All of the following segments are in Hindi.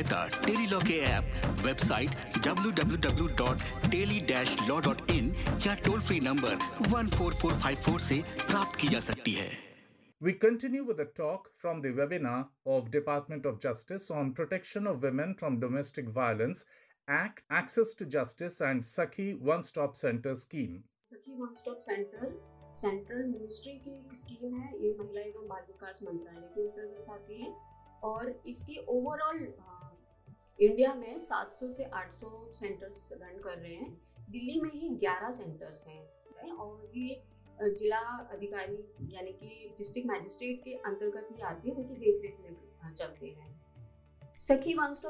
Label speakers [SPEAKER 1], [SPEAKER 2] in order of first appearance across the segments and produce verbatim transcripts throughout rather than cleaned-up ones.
[SPEAKER 1] सहायता टेलीलॉ के app, website W W W dot tele dash law dot in या toll free number one four four five four से प्राप्त की जा सकती है।
[SPEAKER 2] We continue with a talk from the webinar of Department of Justice on Protection of Women from Domestic Violence Act, Access to Justice and Sakhi One-Stop Center Scheme.
[SPEAKER 3] सखी one stop centre central ministry की स्कीम है। ये महिला एवं बाल विकास मंत्रालय के अंतर्गत आती है और इसकी ओवरऑल इंडिया में सात सौ से आठ सौ सेंटर्स रन कर रहे हैं। दिल्ली में ही ग्यारह सेंटर्स हैं और ये जिला अधिकारी यानी कि डिस्ट्रिक्ट मैजिस्ट्रेट के अंतर्गत ही आती है, उनकी देखरेख में चलते हैं। सखी वन स्टॉप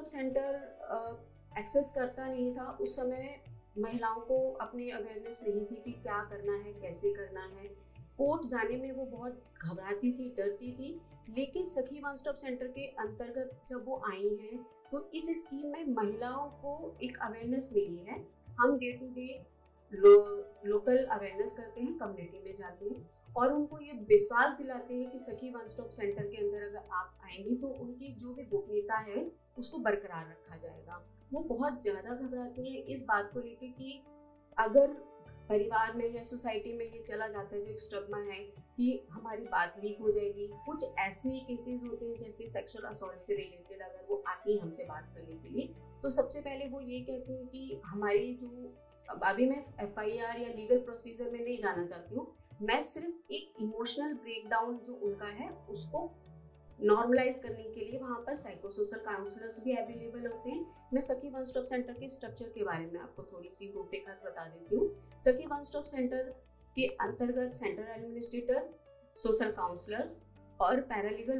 [SPEAKER 3] सेंटर एक्सेस करता नहीं था उस समय। महिलाओं को अपनी अवेयरनेस नहीं थी कि क्या करना है, कैसे करना है। कोर्ट जाने में वो बहुत घबराती थी, डरती थी। लेकिन सखी वन स्टॉप सेंटर के अंतर्गत जब वो आई हैं तो इस स्कीम में महिलाओं को एक अवेयरनेस मिली है। हम day to day low, local awareness करते हैं, कम्युनिटी में जाते हैं और उनको ये विश्वास दिलाते हैं कि सखी वन स्टॉप सेंटर के अंदर अगर आप आएंगी तो उनकी जो भी गोपनीयता है उसको बरकरार रखा जाएगा। वो बहुत ज़्यादा घबराते हैं इस बात को लेकर कि अगर परिवार में या सोसाइटी में ये चला जाता है, जो एक स्टिग्मा है कि हमारी बात लीक हो जाएगी। कुछ ऐसे केसेस होते हैं जैसे सेक्सुअल असॉल्ट से रिलेटेड, अगर वो आती है हमसे बात करने के लिए तो सबसे पहले वो ये कहते हैं कि हमारी जो, अभी मैं एफ आई आर या लीगल प्रोसीजर में नहीं जाना चाहती हूँ, मैं सिर्फ एक इमोशनल ब्रेकडाउन जो उनका है उसको नॉर्मलाइज करने के लिए वहाँ पर साइको सोशल काउंसलर्स भी अवेलेबल होते हैं। मैं सखी वन स्टॉप सेंटर के स्ट्रक्चर के बारे में आपको थोड़ी सी रूपरेखा बता देती हूँ। सखी वन स्टॉप सेंटर के अंतर्गत सेंटर एडमिनिस्ट्रेटर, सोशल काउंसलर्स और पैरालीगल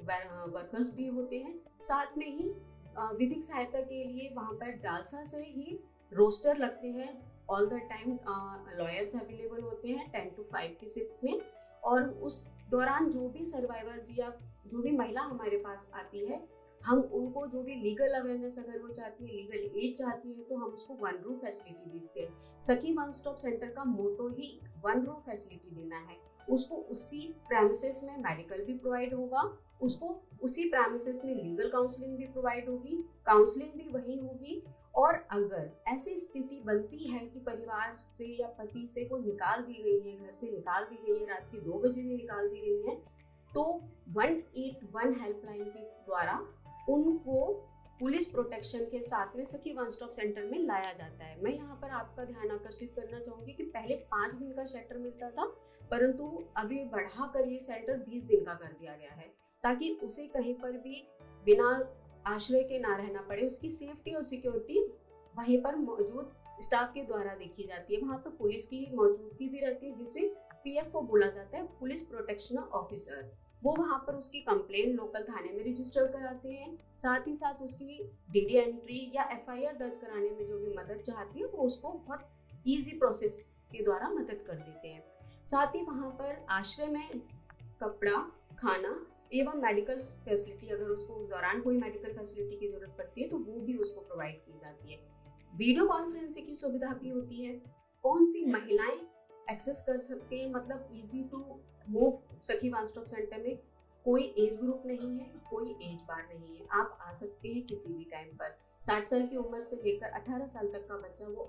[SPEAKER 3] वर्कर्स भी होते हैं। साथ में ही विधिक सहायता के लिए वहाँ पर डालसा से ही रोस्टर लगते हैं। All the time lawyers available होते हैं टेन टू फाइव की शिफ्ट में। और उस दौरान जो भी सर्वाइवर या जो भी महिला हमारे पास आती है, हम उनको जो भी लीगल अवेयरनेस अगर वो चाहती है, लीगल एड चाहती है, तो हम उसको वन रूम फैसिलिटी देते हैं। सखी वन स्टॉप सेंटर का मोटो ही वन रूम फैसिलिटी देना है। उसको उसी प्रेमिसेस में मेडिकल भी प्रोवाइड होगा, उसको उसी प्रेमिसेस में लीगल काउंसलिंग भी प्रोवाइड होगी, काउंसलिंग भी वही होगी। और अगर ऐसी स्थिति बनती है कि परिवार से या पति से कोई निकाल दी गई है, घर से निकाल दी गई है, रात के दो बजे में निकाल दी गई है, तो वन एट वन हेल्पलाइन के द्वारा उनको पुलिस प्रोटेक्शन के साथ में सखी वन स्टॉप सेंटर में लाया जाता है। मैं यहाँ पर आपका ध्यान आकर्षित करना चाहूँगी कि पहले पाँच दिन का शेल्टर मिलता था, परंतु अभी बढ़ाकर ये शेल्टर बीस दिन का कर दिया गया है, ताकि उसे कहीं पर भी बिना आश्रय के ना रहना पड़े। उसकी सेफ्टी और सिक्योरिटी वहीं पर मौजूद स्टाफ के द्वारा देखी जाती है। वहाँ पर पुलिस की मौजूदगी भी रहती है, जिसे पी एफ ओ बोला जाता है, पुलिस प्रोटेक्शन ऑफिसर। वो वहाँ पर उसकी कंप्लेंट लोकल थाने में रजिस्टर कराते हैं। साथ ही साथ उसकी डी डी एंट्री या एफ आई आर दर्ज कराने में जो भी मदद चाहती है तो उसको बहुत ईजी प्रोसेस के द्वारा मदद कर देते हैं। साथ ही वहाँ पर आश्रय में कपड़ा, खाना एवं मेडिकल फैसिलिटी, अगर उसको उस दौरान कोई मेडिकल फैसिलिटी की जरूरत पड़ती है तो वो भी उसको प्रोवाइड की जाती है। वीडियो कॉन्फ्रेंसिंग की सुविधा भी होती है। कौन सी महिलाएं एक्सेस कर सकते हैं, मतलब इजी टू मूव सखी वन स्टॉप सेंटर में कोई एज ग्रुप नहीं है, कोई एज बार नहीं है। आप आ सकते हैं किसी भी टाइम पर। साठ साल की उम्र से लेकर अठारह साल तक का बच्चा वो